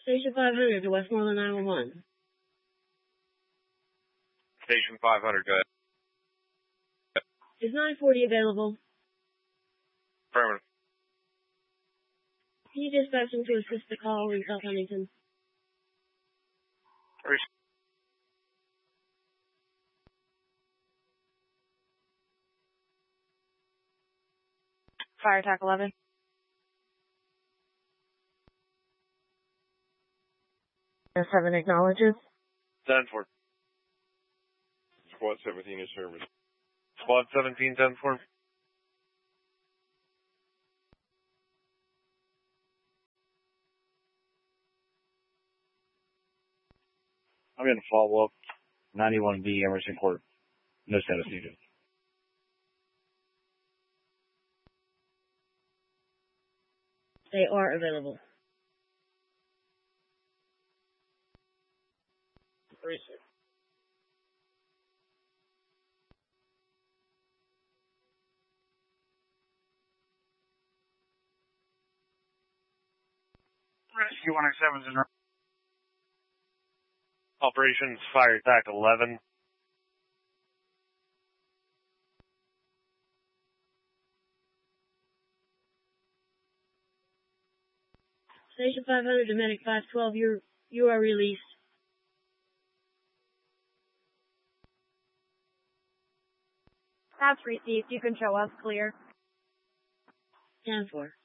Station 500 to Westmoreland 911. Station 500, go ahead. Is 940 available? Affirmative. Can you dispatch him to assist the call in South Huntington? Fire attack 11. 7 acknowledges. 10-4. Squad 17 is service. Squad 17, 10-4. I'm going to follow up. 91B Emerson Court. No status needed. They are available. Research. Rescue 107 is in. Operations Fire attack 11. Station 500 to Medic 512, you are released. That's received. You can show us clear. 10-4.